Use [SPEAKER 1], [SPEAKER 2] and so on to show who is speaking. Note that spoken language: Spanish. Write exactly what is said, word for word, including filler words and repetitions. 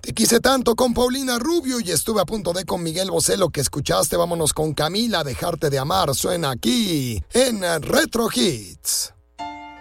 [SPEAKER 1] Te quise tanto con Paulina Rubio y estuve a punto de con Miguel Bosé. Lo que escuchaste, vámonos con Camila, Dejarte de amar. Suena aquí en Retro Hits.